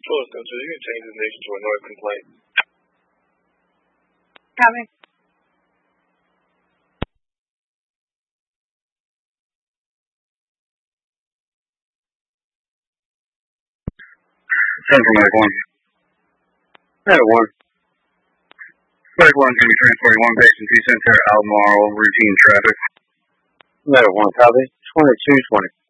Sure, so you can change this nation to a noise complaint. Copy. Central Medic 1. Medic 1. Medic 1 can be transporting one patient to Center Albemarle routine traffic. Medic 1, copy. 2220.